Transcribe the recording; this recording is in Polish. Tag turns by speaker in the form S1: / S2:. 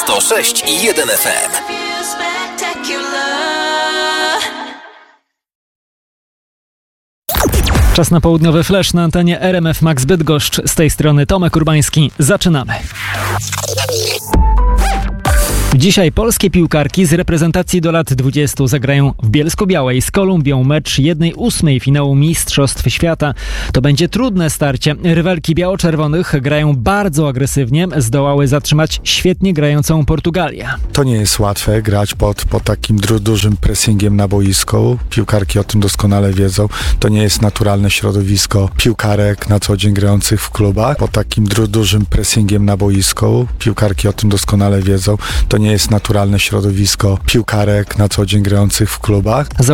S1: 106,1 FM.
S2: Czas na południowy flash na antenie RMF Max Bydgoszcz. Z tej strony Tomek Urbański. Zaczynamy. Dzisiaj polskie piłkarki z reprezentacji do lat 20 zagrają w Bielsko-Białej z Kolumbią mecz 1/8 finału Mistrzostw Świata. To będzie trudne starcie. Rywalki biało-czerwonych grają bardzo agresywnie. Zdołały zatrzymać świetnie grającą Portugalię.
S3: To nie jest łatwe grać pod takim dużym pressingiem na boisku. Piłkarki o tym doskonale wiedzą. To nie jest naturalne środowisko piłkarek na co dzień grających w klubach. Pod takim dużym pressingiem na boisku. Piłkarki o tym doskonale wiedzą. To nie jest naturalne środowisko piłkarek na co dzień grających w klubach.